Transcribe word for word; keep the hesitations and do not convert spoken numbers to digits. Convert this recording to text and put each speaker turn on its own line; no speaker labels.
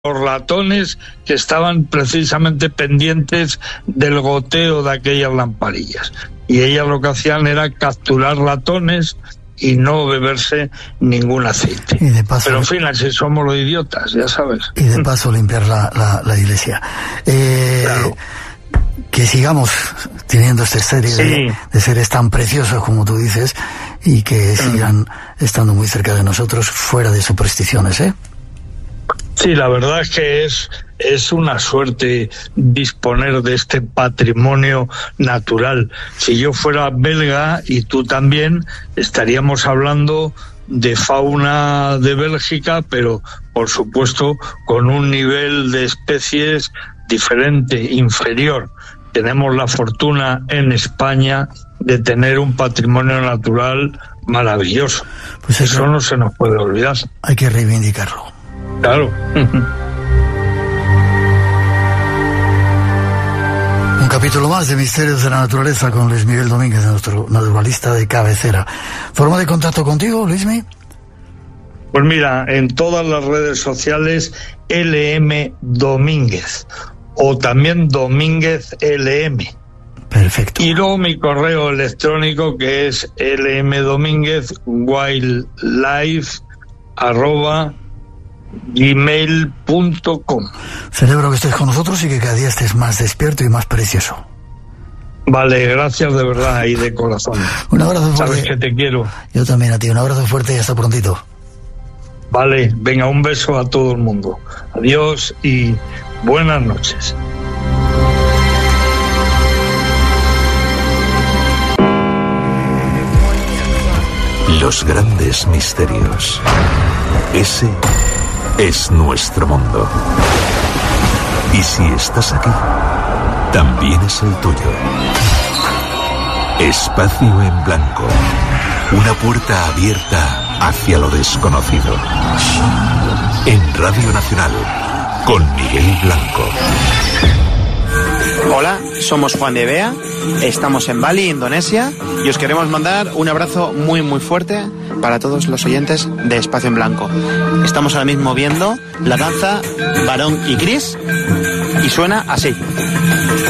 los ratones que estaban precisamente pendientes del goteo de aquellas lamparillas. Y ellas lo que hacían era capturar ratones y no beberse ningún aceite.
Y de paso,
pero en fin, así somos los idiotas, ya sabes.
Y de paso limpiar la, la, la iglesia. Eh, claro. Que sigamos teniendo esta serie sí. de, de seres tan preciosos como tú dices y que sigan estando muy cerca de nosotros, fuera de supersticiones, ¿eh?
Sí, la verdad es que es, es una suerte disponer de este patrimonio natural. Si yo fuera belga y tú también, estaríamos hablando de fauna de Bélgica, pero por supuesto con un nivel de especies diferente, inferior. Tenemos la fortuna en España de tener un patrimonio natural maravilloso. Pues eso, eso no se nos puede olvidar.
Hay que reivindicarlo.
Claro.
Un capítulo más de Misterios de la Naturaleza con Luis Miguel Domínguez, nuestro naturalista de cabecera. ¿Forma de contacto contigo, Luismi?
Pues mira, en todas las redes sociales, L M Domínguez, o también Domínguez L M.
Perfecto.
Y luego mi correo electrónico, que es lmdomínguez.wildlife arroba gmail punto com.
Celebro que estés con nosotros y que cada día estés más despierto y más precioso.
Vale, gracias de verdad y de corazón.
Un abrazo fuerte.
Sabes que te quiero.
Yo también a ti, un abrazo fuerte y hasta prontito.
Vale, venga, un beso a todo el mundo. Adiós y buenas noches.
Los grandes misterios. Ese es nuestro mundo. Y si estás aquí, también es el tuyo. Espacio en Blanco. Una puerta abierta hacia lo desconocido. En Radio Nacional, con Miguel Blanco.
Hola, somos Juan de Bea, estamos en Bali, Indonesia, y os queremos mandar un abrazo muy muy fuerte para todos los oyentes de Espacio en Blanco. Estamos ahora mismo viendo la danza Varón y Gris y suena así.